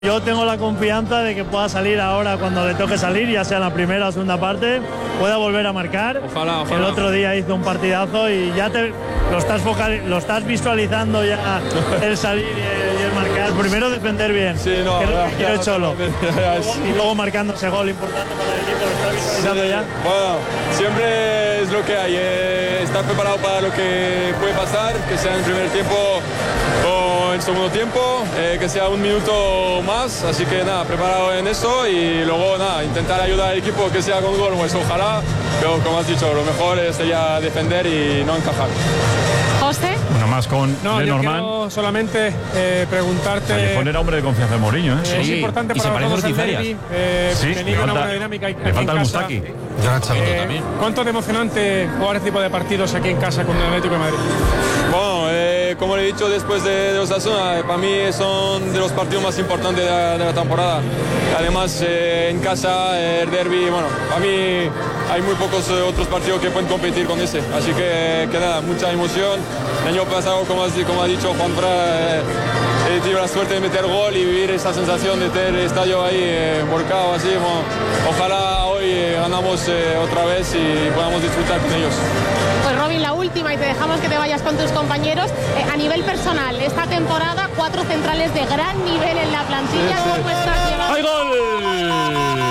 Yo tengo la confianza de que pueda salir ahora cuando le toque salir, ya sea en la primera o segunda parte, pueda volver a marcar. Ojalá. El otro día hizo un partidazo y ya lo estás visualizando ya el salir y el marcar. Primero defender bien, sí, no, que es lo que quiere Cholo. Y luego marcando ese gol importante para el equipo, lo estás visualizando ya. Bueno, siempre es lo que hay, estar preparado para lo que puede pasar, que sea en el primer tiempo o en segundo tiempo, que sea un minuto más, así que nada, preparado en eso y luego nada, intentar ayudar al equipo que sea con gol, pues ojalá, pero como has dicho, lo mejor sería defender y no encajar. José. Bueno, más con Lenormand. Quiero solamente preguntarte. Callejón era hombre de confianza de Mourinho, ¿eh? Sí, es importante para todos el derbi. Venir con una buena dinámica. Le falta el Mustaki. También. ¿Cuánto de emocionante jugar este tipo de partidos aquí en casa con el Atlético de Madrid? Bueno, como le he dicho después de Osasuna, para mí son de los partidos más importantes de la temporada. Además, en casa, el derbi, bueno, para mí hay muy pocos otros partidos que pueden competir con ese. Así que nada, mucha emoción. El año pasado, como ha dicho Juanfran, he tenido la suerte de meter gol y vivir esa sensación de tener el estadio ahí volcado así. Bueno, ojalá hoy ganamos otra vez y podamos disfrutar con ellos. Pues Robin, la última y te dejamos que te vayas con tus compañeros. A nivel personal, esta temporada 4 centrales de gran nivel en la plantilla. Sí. ¿Cómo estás llevando? ¡Hay gol!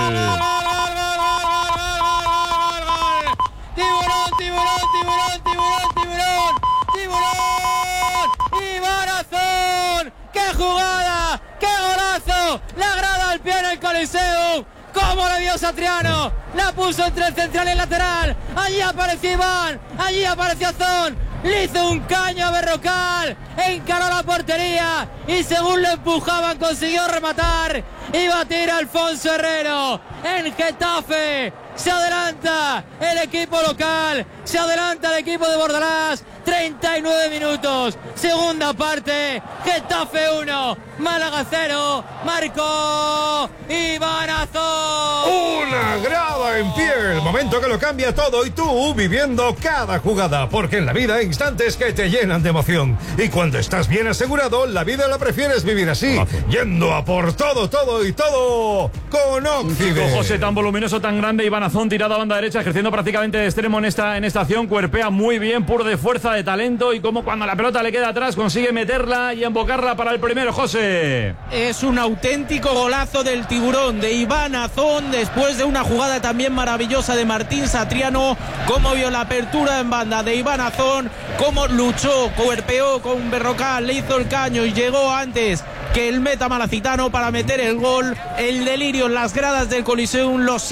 ¡Iván Azón! ¡Qué jugada! ¡Qué golazo! La grada al pie en el Coliseo. ¿Cómo le dio Satriano? La puso entre el central y el lateral. Allí apareció Iván. Allí apareció Azón. Le hizo un caño a Berrocal. Encaró la portería. Y según lo empujaban consiguió rematar. Y batir a Alfonso Herrero. En Getafe. Se adelanta el equipo local. Se adelanta el equipo de Bordalás. 39 minutos. Segunda parte. Getafe 1. Málaga 0. Marcó Iván Azón. Una grada en pie. El momento que lo cambia todo y tú viviendo cada jugada. Porque en la vida hay instantes que te llenan de emoción. Y cuando estás bien asegurado, la vida la prefieres vivir así. Yendo a por todo, todo y todo con Occidental. José, tan voluminoso, tan grande, Iván Azón tirado a banda derecha, ejerciendo prácticamente de extremo en esta acción, cuerpea muy bien, puro de fuerza, de talento, y como cuando la pelota le queda atrás consigue meterla y embocarla para el primero, José. Es un auténtico golazo del tiburón de Iván Azón, después de una jugada también maravillosa de Martín Satriano. Cómo vio la apertura en banda de Iván Azón, cómo luchó, cuerpeó con Berrocal, le hizo el caño y llegó antes que el meta malacitano para meter el gol. El delirio en las gradas del Coliseum, los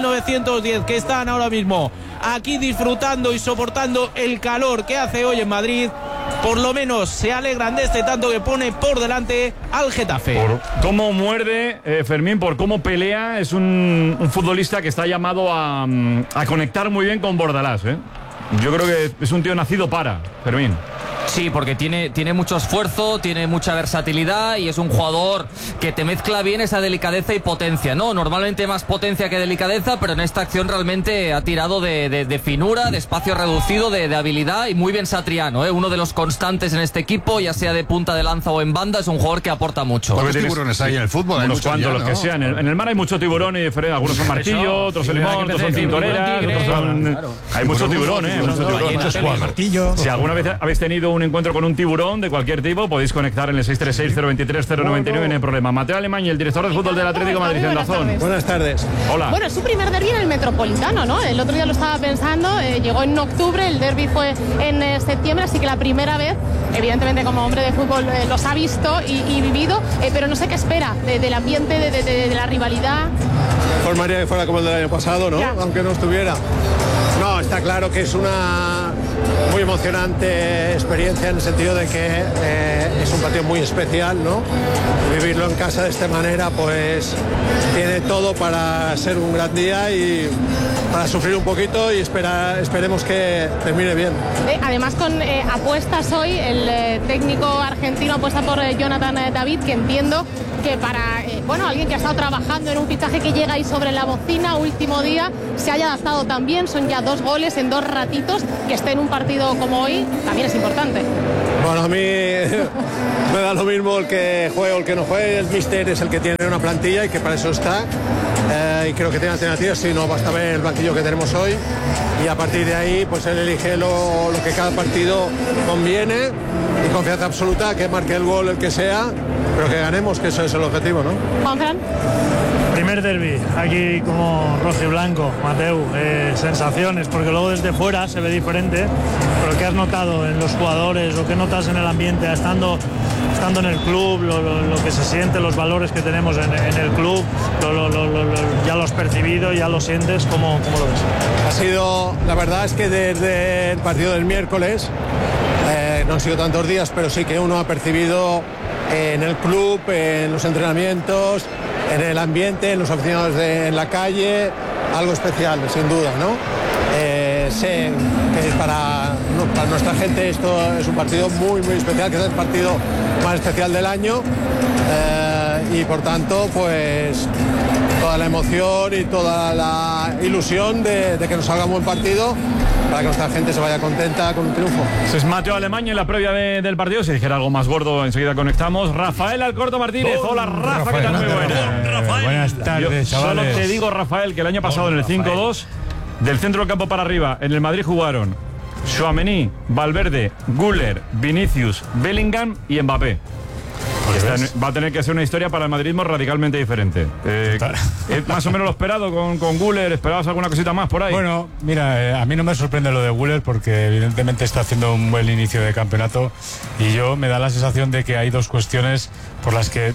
7.910 que están ahora mismo aquí disfrutando y soportando el calor que hace hoy en Madrid, por lo menos se alegran de este tanto que pone por delante al Getafe. Por cómo muerde Fermín, por cómo pelea, es un futbolista que está llamado a conectar muy bien con Bordalás, ¿eh? Yo creo que es un tío nacido para Fermín. Sí, porque tiene mucho esfuerzo, tiene mucha versatilidad y es un jugador que te mezcla bien esa delicadeza y potencia, ¿no? Normalmente más potencia que delicadeza, pero en esta acción realmente ha tirado de finura, de espacio reducido, de habilidad, y muy bien Satriano, ¿eh? Uno de los constantes en este equipo, ya sea de punta de lanza o en banda, es un jugador que aporta mucho. ¿Cuántos tiburones hay en el fútbol? Unos cuantos, los que sean. En el mar hay mucho tiburón y diferente. Algunos son martillo, otros son limón, otros son cintoreras, otros son... Hay mucho tiburón, ¿eh? Mucho tiburón. Si alguna vez habéis tenido un encuentro con un tiburón de cualquier tipo, podéis conectar en el 636-023-099 en el problema. Mateo Alemán, el director de fútbol del Atlético Madrid en Dazón. Buenas tardes. Hola. Bueno, es su primer derbi en el Metropolitano, ¿no? El otro día lo estaba pensando, llegó en octubre, el derbi fue en septiembre, así que la primera vez, evidentemente como hombre de fútbol, los ha visto y vivido, pero no sé qué espera del ambiente, de la rivalidad. Formaría que fuera como el del año pasado, ¿no? Ya. Aunque no estuviera. No, está claro que es una muy emocionante experiencia en el sentido de que es un partido muy especial, ¿no? Vivirlo en casa de esta manera, pues tiene todo para ser un gran día y para sufrir un poquito y esperemos que termine bien. Además, con apuestas hoy, el técnico argentino apuesta por Jonathan David, que entiendo que para alguien que ha estado trabajando en un fichaje que llega ahí sobre la bocina, último día, se haya adaptado también. Son ya 2 goles en 2 ratitos, que esté en un partido como hoy también es importante. Bueno, a mí me da lo mismo el que juegue o el que no juegue. El míster es el que tiene una plantilla y que para eso está. Y creo que tiene alternativas, si no basta ver el banquillo que tenemos hoy. Y a partir de ahí, pues él elige lo que cada partido conviene. Y confianza absoluta, que marque el gol el que sea, pero que ganemos, que eso es el objetivo, ¿no? Juanfran. Primer derbi, aquí como rojo y blanco, Mateu, sensaciones, porque luego desde fuera se ve diferente, pero ¿qué has notado en los jugadores o qué notas en el ambiente estando en el club, lo que se siente, los valores que tenemos en el club, ya lo has percibido, ya lo sientes, ¿cómo lo ves? Ha sido, la verdad es que desde el partido del miércoles, no han sido tantos días, pero sí que uno ha percibido en el club, en los entrenamientos, en el ambiente, en los aficionados en la calle, algo especial, sin duda, ¿no? Sé que para nuestra gente esto es un partido muy, muy especial, que es el partido más especial del año, y por tanto, pues toda la emoción y toda la ilusión de que nos salga un buen partido, para que nuestra gente se vaya contenta con un triunfo. Ese es Mateo Alemán en la previa del partido. Si dijera algo más gordo, enseguida conectamos. Rafael Alcorta Martínez. Hola, Rafa, ¿qué tal? Muy buenas. Buenas tardes, chavales. Solo te digo, Rafael, que el año pasado en el 5-2, del centro del campo para arriba, en el Madrid jugaron Tchouaméni, Valverde, Güler, Vinicius, Bellingham y Mbappé. Va a tener que ser una historia para el madridismo radicalmente diferente. Más o menos lo esperado con Güler. ¿Esperabas alguna cosita más por ahí? Bueno, mira, a mí no me sorprende lo de Güler porque evidentemente está haciendo un buen inicio de campeonato y yo me da la sensación de que hay dos cuestiones por las que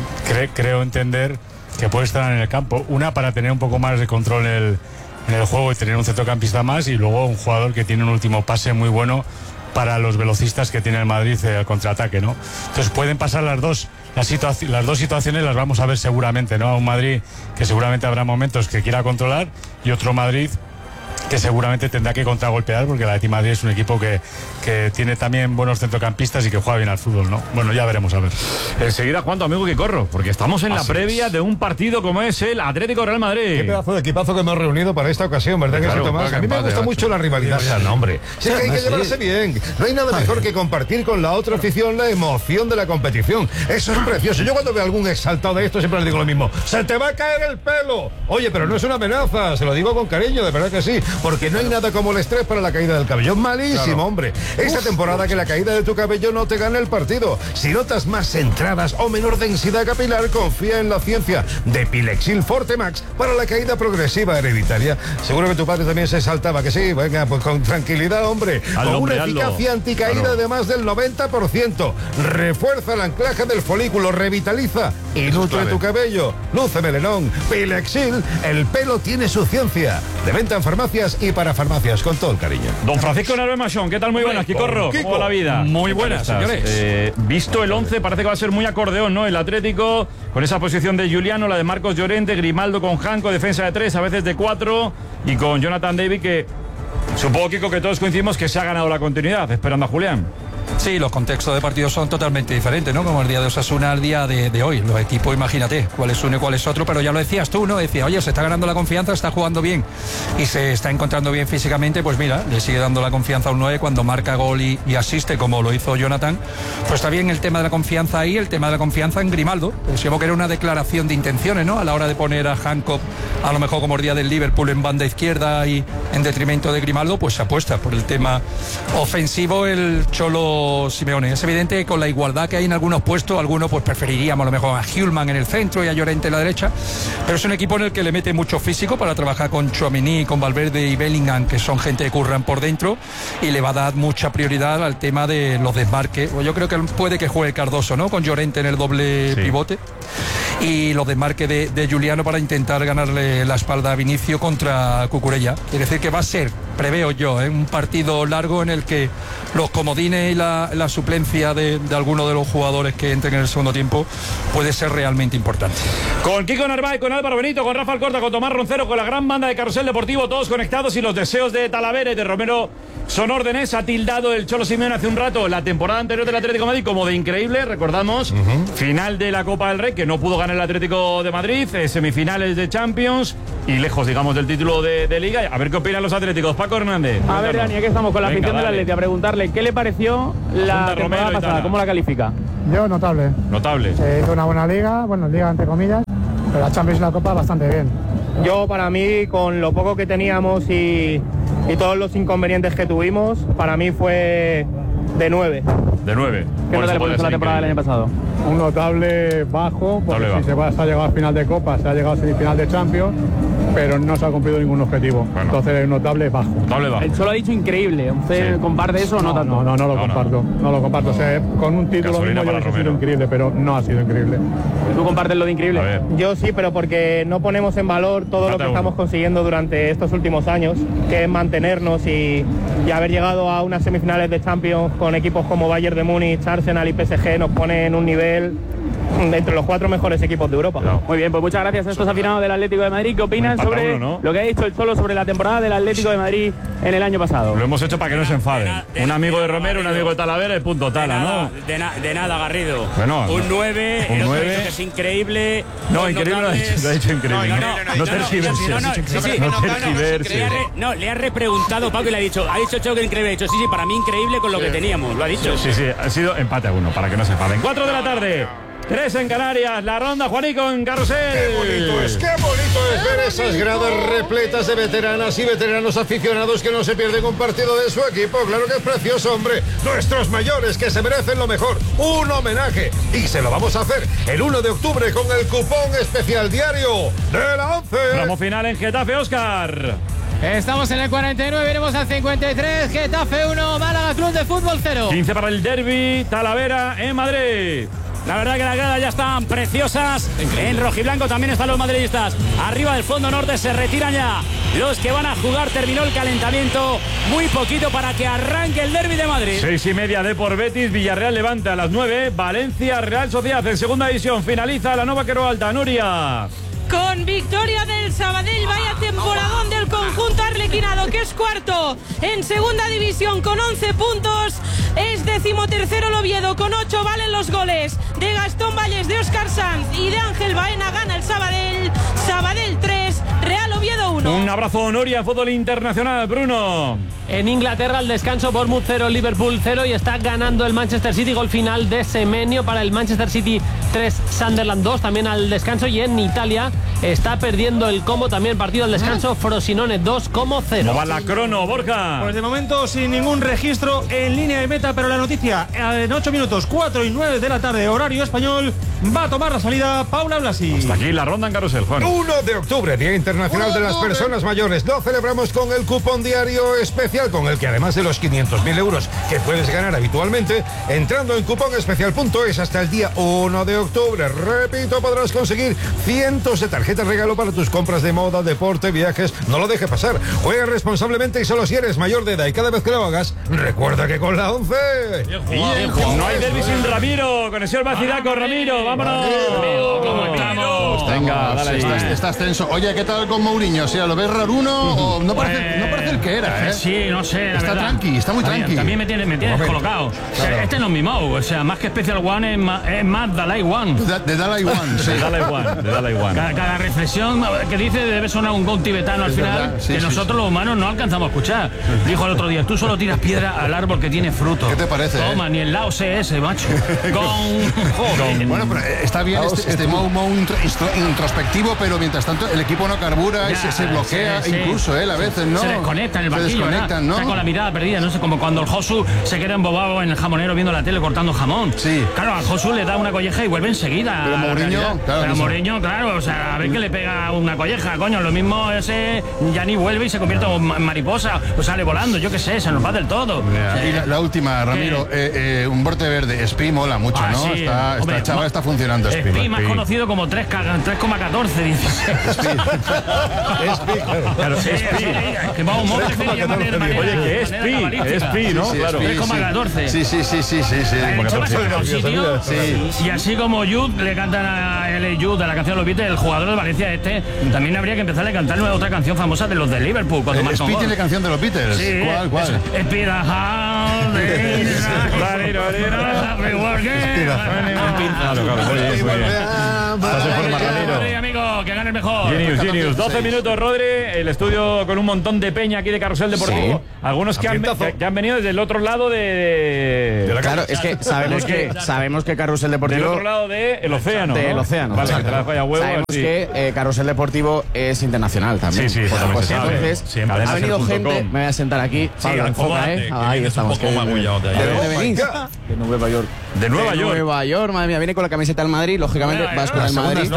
creo entender que puede estar en el campo. Una, para tener un poco más de control en el juego y tener un centrocampista más, y luego un jugador que tiene un último pase muy bueno para los velocistas que tiene el Madrid al contraataque, ¿no? Entonces pueden pasar las dos situaciones, las vamos a ver seguramente, ¿no? A un Madrid que seguramente habrá momentos que quiera controlar y otro Madrid que seguramente tendrá que contragolpear, porque el Athletic Madrid es un equipo que tiene también buenos centrocampistas y que juega bien al fútbol, ¿no? Bueno, ya veremos, a ver. Enseguida, Juan, tu amigo que corro, porque estamos en la previa de un partido como es el Atlético Real Madrid. Qué pedazo de equipazo que hemos reunido para esta ocasión, ¿verdad, que sí, Tomás? A mí me gusta mucho la rivalidad. Hombre. Sí, que hay que llevarse bien. No hay nada mejor que compartir con la otra afición la emoción de la competición. Eso es precioso. Yo cuando veo a algún exaltado de esto siempre les digo lo mismo. ¡Se te va a caer el pelo! Oye, pero no es una amenaza. Se lo digo con cariño, de verdad que sí. Porque no hay nada como el estrés para la caída del cabello. Malísimo, hombre. Esta temporada que la caída de tu cabello no te gane el partido. Si notas más entradas o menor densidad capilar, confía en la ciencia de Pilexil Forte Max para la caída progresiva hereditaria. Seguro que tu padre también se saltaba, que sí. Venga, pues con tranquilidad, hombre. Con una eficacia anticaída de más del 90%. Refuerza el anclaje del folículo, revitaliza y nutre tu cabello. Luce melenón. Pilexil, el pelo tiene su ciencia. De venta en farmacias y para farmacias, con todo el cariño. Don Francisco Narvé Machón, ¿qué tal? Muy buenas, Quicorro. ¿Cómo va la vida? Muy buenas, señores. Visto el 11, parece que va a ser muy acordeón, ¿no? El Atlético, con esa posición de Giuliano, la de Marcos Llorente, Grimaldo con Janco, defensa de 3, a veces de 4, y con Jonathan David, que supongo, Kiko, que todos coincidimos que se ha ganado la continuidad, esperando a Julián. Sí, los contextos de partidos son totalmente diferentes, ¿no? Como el día de Osasuna al día de hoy. Los equipos, imagínate, cuál es uno y cuál es otro, pero ya lo decías tú, ¿no? Decía, oye, se está ganando la confianza, está jugando bien y se está encontrando bien físicamente, pues mira, le sigue dando la confianza a un 9 cuando marca gol y asiste, como lo hizo Jonathan. Pues está bien el tema de la confianza ahí, el tema de la confianza en Grimaldo. Decíamos que era una declaración de intenciones, ¿no? A la hora de poner a Hancock, a lo mejor como el día del Liverpool, en banda izquierda y en detrimento de Grimaldo, pues se apuesta por el tema ofensivo el Cholo Simeone. Es evidente que con la igualdad que hay en algunos puestos, algunos pues preferiríamos a lo mejor a Hjulman en el centro y a Llorente en la derecha, pero es un equipo en el que le mete mucho físico para trabajar con Tchouaméni, con Valverde y Bellingham, que son gente que curran por dentro, y le va a dar mucha prioridad al tema de los desmarques. Yo creo que puede que juegue Cardoso, ¿no? Con Llorente en el doble pivote, y los desmarques de Giuliano para intentar ganarle la espalda a Vinicio contra Cucurella. Quiere decir que va a ser, preveo yo, un partido largo en el que los comodines y la suplencia de algunos de los jugadores que entren en el segundo tiempo puede ser realmente importante. Con Kiko Narváez, con Álvaro Benito, con Rafa Alcorta, con Tomás Roncero, con la gran banda de Carrusel Deportivo, todos conectados, y los deseos de Talavera y de Romero son órdenes. Ha tildado el Cholo Simeone hace un rato la temporada anterior del Atlético de Madrid como de increíble. Recordamos, final de la Copa del Rey, que no pudo ganar el Atlético de Madrid, semifinales de Champions y lejos, digamos, del título de Liga. A ver qué opinan los atléticos. Paco Hernández. A ver, Dani, aquí estamos con la afición del Atlético, a preguntarle qué le pareció la temporada pasada, cómo la califica. Yo notable. Notable. Hizo una buena liga, bueno, liga entre comillas, pero la Champions y la Copa bastante bien. Yo, para mí, con lo poco que teníamos y todos los inconvenientes que tuvimos, para mí fue de 9. De 9. ¿Qué nota le pones a la temporada del año pasado? Un notable bajo, porque Notable si se ha llegado a final de Copa, se ha llegado a semifinal de Champions, pero no se ha cumplido ningún objetivo. Bueno. Entonces, un notable bajo. Notable bajo. Él solo ha dicho increíble. ¿Usted comparte eso o no tanto? No lo comparto. No lo comparto. O sea, con un título mismo yo hubiese sido increíble, pero no ha sido increíble. ¿Tú compartes lo de increíble? Yo sí, pero porque no ponemos en valor todo lo que estamos consiguiendo durante estos últimos años, que es mantenernos y haber llegado a unas semifinales de Champions con equipos como Bayern de Múnich, Arsenal y PSG nos pone en un nivel entre los 4 mejores equipos de Europa. No. Muy bien, pues muchas gracias a estos aficionados del Atlético de Madrid. ¿Qué opinan sobre lo que ha dicho el Cholo sobre la temporada del Atlético de Madrid en el año pasado? Lo hemos hecho para que no se enfaden. Un amigo de Romero, un amigo de Talavera y punto Tala, ¿no? De nada, Garrido. Bueno, un 9, un el otro 9. dice que es increíble. No, increíble lo ha dicho increíble. No tergiverse. No, le ha repreguntado Paco y le ha dicho Cholo que increíble. Ha dicho, sí, para mí increíble con lo que teníamos, lo ha dicho. Sí, ha sido empate a 1, para que no se enfaden. 4 de la tarde. 3 en Canarias, la ronda Juanico en Carrusel. Qué bonito es ver esas gradas repletas de veteranas y veteranos aficionados que no se pierden un partido de su equipo. Claro que es precioso, hombre. Nuestros mayores que se merecen lo mejor. Un homenaje. Y se lo vamos a hacer el 1 de octubre con el cupón especial diario de la 11. Tramo final en Getafe, Óscar. Estamos en el 49, iremos al 53. Getafe 1, Málaga Club de Fútbol 0. 15 para el derbi, Talavera en Madrid. La verdad que las gradas ya están preciosas. En rojiblanco también están los madridistas. Arriba del fondo norte se retiran ya los que van a jugar. Terminó el calentamiento. Muy poquito para que arranque el derbi de Madrid. 6:30 de por Betis, Villarreal Levante a las 9. Valencia, Real Sociedad en segunda división. Finaliza la Nova Quero Alta. Nuria. Con victoria del Sabadell, vaya temporadón del conjunto arlequinado, que es cuarto en segunda división con 11 puntos. Es 13º el Oviedo con 8, valen los goles de Gastón Valles, de Óscar Sanz y de Ángel Baena. Gana el Sabadell. Sabadell 3, Real Oviedo 1. Un abrazo, Nuria, fútbol internacional, Bruno. En Inglaterra, al descanso, Bournemouth 0, Liverpool 0 y está ganando el Manchester City. Gol final de Semenyo para el Manchester City 3, Sunderland 2, también al descanso. Y en Italia está perdiendo el Como, también partido al descanso, Frosinone 2, Como 0. ¿Cómo va la crono, Borja? Pues de momento sin ningún registro en línea de meta, pero la noticia en 8 minutos, 4 y 9 de la tarde, horario español, va a tomar la salida Paula Blasi. Hasta aquí la ronda en Carusel, Juan. 1 de octubre, Día Internacional de las Personas Mayores. Lo celebramos con el cupón diario especial, con el que además de los 500.000 euros que puedes ganar habitualmente, entrando en cuponespecial.es hasta el día 1 de octubre, repito, podrás conseguir cientos de tarjetas regalo para tus compras de moda, deporte, viajes. No lo dejes pasar. Juega responsablemente y solo si eres mayor de edad, y cada vez que lo hagas, recuerda que con la 11... No hay derbi sin Ramiro. Conexión vacía con Ramiro. Vámonos. ¿Cómo estamos? Venga, dale. Estás tenso. Oye, ¿qué tal con Mourinho? O sea, ¿lo ves raruno o no parece el que era, eh? Sí, no sé, la está verdad. Tranqui, está muy tranqui. También me tiene descolocado. O sea, este no es mi Mou. O sea, más que Special One es más Dalai One. De Dalai One, sí. De Dalai One. Cada reflexión que dice debe sonar un gong tibetano al final, sí, que nosotros los humanos no alcanzamos a escuchar. Dijo el otro día, tú solo tiras piedra al árbol que tiene fruto. ¿Qué te parece? Toma, ni el Lao CS, macho. Joder. Bueno, pero está bien este Mou introspectivo, pero mientras tanto el equipo no carbura y se bloquea, incluso él a veces, ¿no? Se desconecta en el banquillo, ¿no? Está con la mirada perdida, no sé, como cuando el Josu se queda embobado en el jamonero viendo la tele cortando jamón. Sí. Claro, al Josu le da una colleja y vuelve enseguida. Pero Mourinho, claro, o sea, a ver que le pega una colleja, coño, lo mismo ese ya ni vuelve y se convierte en mariposa, o sale volando, yo qué sé, se nos va del todo. Y la última, Ramiro, un brote verde, Spi mola mucho, ¿no? Sí. Esta chava está funcionando, Spi. Más conocido como 3,14, dice. Claro, Spi. Que vamos, oye, que es Spi, ¿no? Claro. 3,14. Sí. Y así como Jude le cantan a L. Jude de la canción Los Beatles, el jugador de Valencia también habría que empezar a cantarle otra canción famosa de los de Liverpool. Spi tiene canción de los Beatles. Sí, ¿Cuál? Claro. Estás en forma, Ramiro. Rodri, amigo, que gane el mejor. Genius. 12 minutos, Rodri. El estudio con un montón de peña aquí de Carrusel Deportivo. Sí. Algunos que han venido desde el otro lado de la claro, es que sabemos que Carrusel Deportivo... Del otro lado del océano. Del océano. Vale, sabemos que Carrusel Deportivo es internacional también. Sí, entonces, ha venido gente... Me voy a sentar aquí. Pablo, enfoca, Ahí estamos. ¿De dónde venís? De Nueva York. De Nueva York, madre mía. Viene con la camiseta del Madrid, lógicamente vas con el Madrid.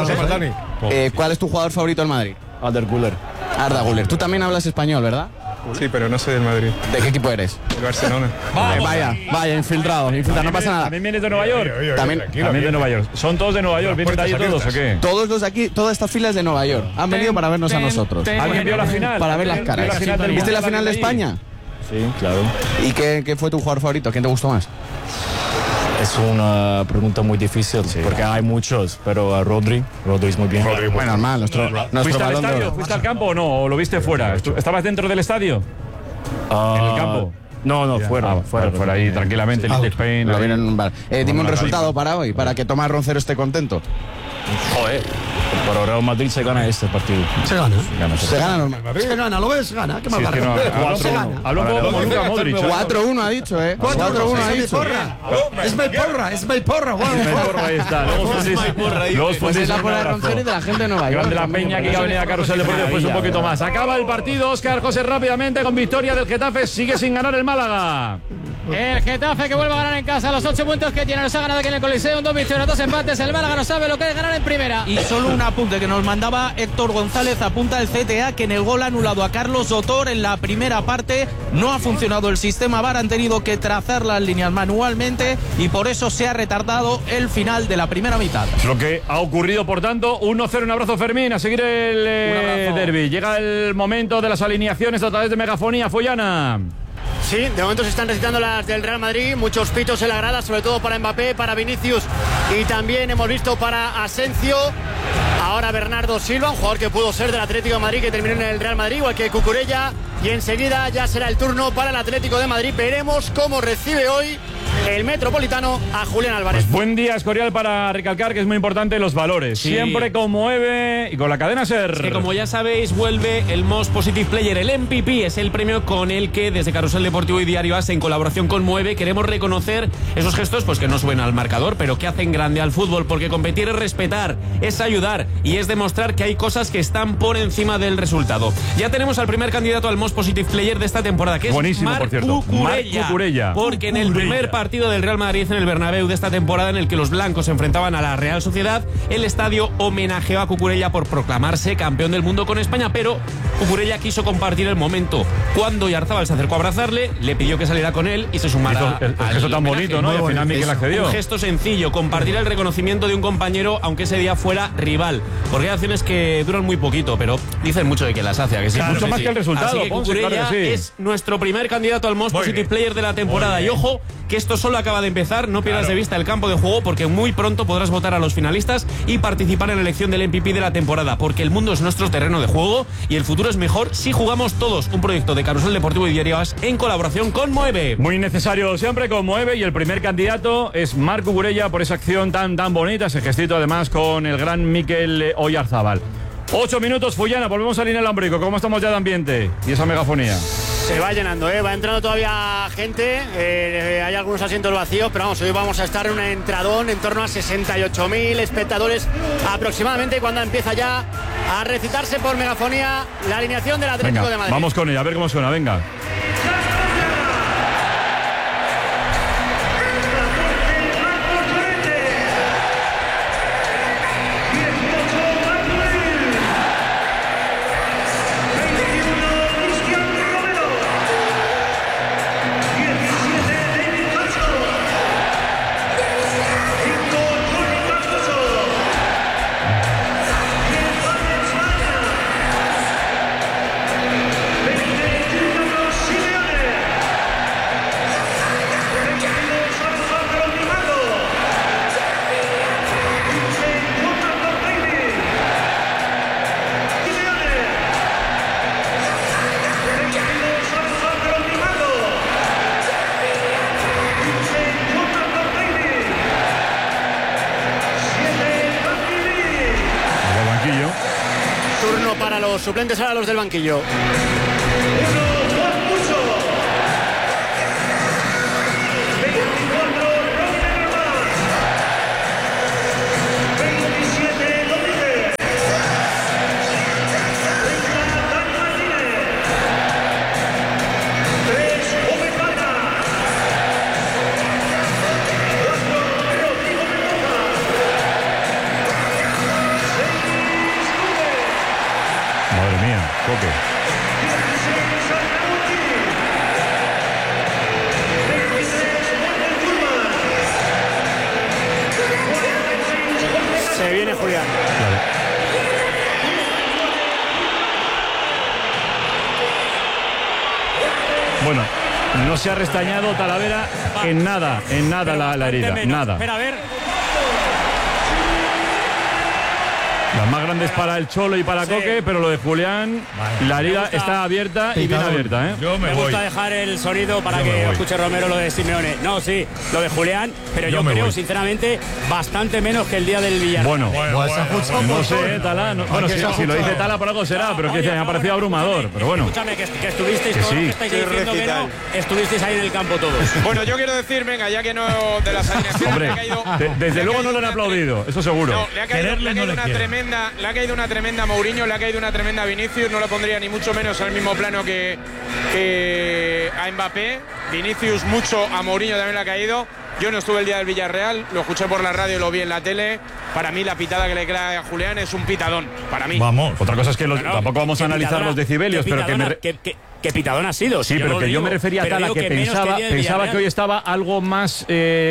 ¿Cuál es tu jugador favorito del Madrid? Arda Güler. Arda Güler. Tú también hablas español, ¿verdad? Sí, pero no soy del Madrid. ¿De qué equipo eres? El Barcelona. Vaya, infiltrado, no pasa nada. ¿También vienes de Nueva York? También de Nueva York. ¿Son todos de Nueva York? ¿Vienen de allí todos o qué? Todos los de aquí, todas estas filas de Nueva York. Han venido para vernos a nosotros. ¿Alguien vio la final? Para ver las caras. ¿Viste la final de España? Sí, claro. ¿Y qué fue tu jugador favorito? ¿Quién te gustó más? Es una pregunta muy difícil porque hay muchos, pero Rodri es muy bien. Bueno, normal, nuestro ¿Fuiste al estadio? ¿Fuiste al campo o no? ¿O lo viste fuera? ¿Estabas dentro del estadio? ¿En el campo? No, fuera. Fuera ahí, tranquilamente, Little Spain. Dime un resultado para hoy, para que Tomás Roncero esté contento. Joder, pero Real Madrid se gana este partido. Se gana. Se gana normal. Se gana, ¿lo ves? Gana. ¿Qué más da? Se gana. Habló un poco como Luka Modric. 4-1 ha dicho, 4-1 ha dicho. Es mi porra. Ahí está. Pues es la porra de Roncero y de la gente de Nueva York. Grande la peña que ha venido a Carrusel Deportivo después un poquito más. Acaba el partido, Óscar José, rápidamente con victoria del Getafe. Sigue sin ganar el Málaga. El Getafe que vuelve a ganar en casa, los 8 puntos que tiene, los ha ganado aquí en el Coliseo, 2 victorias, 2 empates. El Málaga no sabe lo que es ganar en primera. Y solo un apunte que nos mandaba Héctor González, apunta el CTA que en el gol ha anulado a Carlos Sotor en la primera parte. No ha funcionado el sistema VAR, han tenido que trazar las líneas manualmente y por eso se ha retardado el final de la primera mitad. Lo que ha ocurrido, por tanto, 1-0. Un abrazo, Fermín, a seguir el derbi. Llega el momento de las alineaciones a través de Megafonía. Follana. Sí, de momento se están recitando las del Real Madrid, muchos pitos en la grada, sobre todo para Mbappé, para Vinicius y también hemos visto para Asensio. Ahora Bernardo Silva, un jugador que pudo ser del Atlético de Madrid, que terminó en el Real Madrid, igual que Cucurella, y enseguida ya será el turno para el Atlético de Madrid. Veremos cómo recibe hoy el Metropolitano a Julián Álvarez. Pues buen día, Escorial, para recalcar que es muy importante los valores. Sí. Siempre conmueve y con la cadena SER. Es que como ya sabéis, vuelve el Most Positive Player, el MVP, es el premio con el que desde Carrusel Deportivo y Diario AS, en colaboración con Mueve, queremos reconocer esos gestos pues que no suben al marcador, pero que hacen grande al fútbol, porque competir es respetar, es ayudar y es demostrar que hay cosas que están por encima del resultado. Ya tenemos al primer candidato al Most Positive Player de esta temporada, que es Marc Cucurella, porque en el primer partido del Real Madrid en el Bernabéu de esta temporada, en el que los blancos se enfrentaban a la Real Sociedad, el estadio homenajeó a Cucurella por proclamarse campeón del mundo con España, pero Cucurella quiso compartir el momento. Cuando Oyarzabal se acercó a abrazarle, le pidió que saliera con él y se sumara el gesto tan bonito, ¿no? Y al final Miquel accedió. Un gesto sencillo, compartir el reconocimiento de un compañero, aunque ese día fuera rival, porque hay acciones que duran muy poquito, pero dicen mucho de que las hace, que sí, claro, mucho más que el resultado. Así que Cucurella claro que sí. es nuestro primer candidato al Most Positive Player de la temporada. Y ojo, que esto solo acaba de empezar, no pierdas de vista el campo de juego, porque muy pronto podrás votar a los finalistas y participar en la elección del MVP de la temporada, porque el mundo es nuestro terreno de juego y el futuro es mejor si jugamos todos. Un proyecto de Carrusel Deportivo y Diario AS en colaboración con Mueve. Muy necesario siempre con Mueve, y el primer candidato es Marc Cucurella por esa acción tan bonita, ese gestito además con el gran Miquel Oyarzabal. 8 minutos, Fullana, volvemos al Línea Lambrico. ¿Cómo estamos ya de ambiente? Y esa megafonía. Se va llenando, va entrando todavía gente, hay algunos asientos vacíos, pero vamos, hoy vamos a estar en un entradón en torno a 68.000 espectadores aproximadamente, cuando empieza ya a recitarse por megafonía la alineación del Atlético de Madrid. Vamos con ella, a ver cómo suena, venga. para los suplentes, ahora los del banquillo. Se viene Julián. Bueno, no se ha restañado Talavera en nada la herida, nada. Espera, a ver. Las más grandes para el Cholo y para Coque, pero lo de Julián, la herida está abierta y bien abierta, ¿eh? Me gusta dejar el sonido para que escuche Romero lo de Simeone. No, sí, lo de Julián, pero yo creo, sinceramente, bastante menos que el día del Villarreal. Bueno, no sé, Tala. Bueno, si lo dice Tala por algo será, pero que me ha parecido abrumador. Pero bueno. Escúchame, que estuvisteis todos los que estáis diciendo que no, estuvisteis ahí en el campo todos. Bueno, yo quiero decir, venga, ya que no de las alineaciones. Hombre, desde luego no lo han aplaudido, eso seguro. No, le ha caído una tremenda a Mourinho, le ha caído una tremenda a Vinicius, no lo pondría ni mucho menos al mismo plano que a Mbappé. Vinicius mucho, a Mourinho también le ha caído. Yo no estuve el día del Villarreal, lo escuché por la radio, lo vi en la tele. Para mí la pitada que le queda a Julián es un pitadón, para mí. Vamos, otra cosa es que tampoco vamos a analizar los decibelios, pero ¿Qué pitadón ha sido? Sí, pero que yo me refería a Tala, que pensaba que hoy estaba algo más...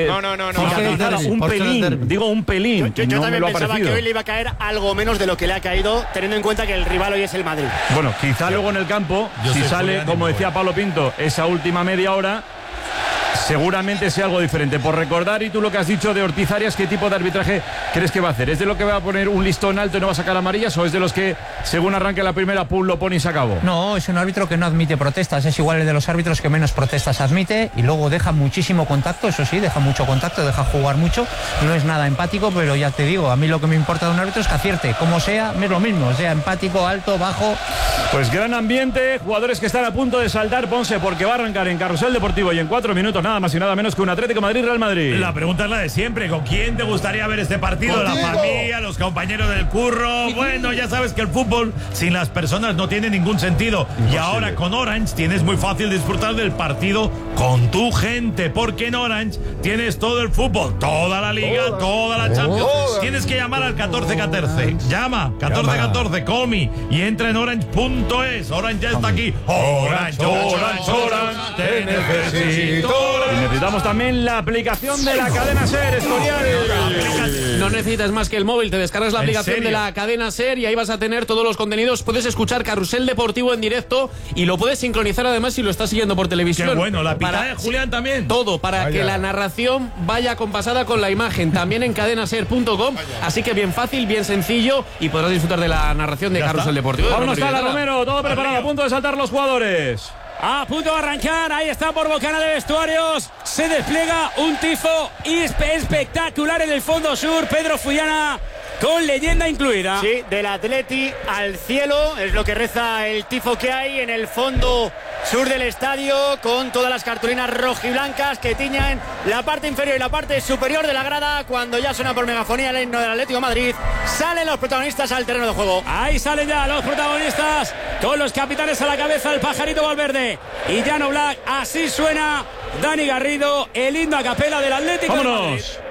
un pelín, digo un pelín. Yo también pensaba que hoy le iba a caer algo menos de lo que le ha caído, teniendo en cuenta que el rival hoy es el Madrid. Bueno, quizá luego en el campo, si sale, como decía Pablo Pinto, esa última media hora, seguramente sea algo diferente. Por recordar, y tú lo que has dicho de Ortiz Arias, ¿qué tipo de arbitraje crees que va a hacer? ¿Es de lo que va a poner un listón alto y no va a sacar amarillas, o es de los que, según arranque la primera, pum, lo pone y se acabó? No, es un árbitro que no admite protestas, es igual el de los árbitros que menos protestas admite, y luego deja muchísimo contacto, eso sí, deja mucho contacto, deja jugar mucho, no es nada empático, pero ya te digo, a mí lo que me importa de un árbitro es que acierte, como sea, es lo mismo, sea empático, alto, bajo. Pues gran ambiente, jugadores que están a punto de saltar, Ponce, porque va a arrancar en Carrusel Deportivo y en 4 minutos nada más y nada menos que un Atlético Madrid-Real Madrid. La pregunta es la de siempre, ¿con quién te gustaría ver este partido? ¿La familia, los compañeros del curro? Bueno, ya sabes que el fútbol sin las personas no tiene ningún sentido. Imposible. Y ahora con Orange tienes muy fácil disfrutar del partido con tu gente, porque en Orange tienes todo el fútbol, toda la Liga, toda la Champions. Tienes que llamar al 1414. Llama, 1414, call me, y entra en orange.es. Orange ya está aquí. Orange, te necesito. Y necesitamos también la aplicación de la cadena SER, Escorial. No necesitas más que el móvil, te descargas la aplicación de la cadena SER y ahí vas a tener todos los contenidos. Puedes escuchar Carrusel Deportivo en directo y lo puedes sincronizar además si lo estás siguiendo por televisión. Qué bueno, la pitada de Julián también. Todo, para que la narración vaya acompasada con la imagen, también en cadenaser.com. Así que bien fácil, bien sencillo y podrás disfrutar de la narración de Carrusel Deportivo. Vámonos, Tala, Romero, todo preparado, a punto de saltar los jugadores. A punto de arrancar, ahí está por Bocana de Vestuarios. Se despliega un tifo espectacular en el fondo sur. Pedro Fullana con leyenda incluida. Sí, del Atleti al cielo, es lo que reza el tifo que hay en el fondo sur del estadio, con todas las cartulinas rojiblancas que tiñan la parte inferior y la parte superior de la grada. Cuando ya suena por megafonía el himno del Atlético de Madrid, salen los protagonistas al terreno de juego. Ahí salen ya los protagonistas, con los capitanes a la cabeza, el Pajarito Valverde y Jan Oblak. Así suena Dani Garrido, el himno a capela del Atlético de Madrid.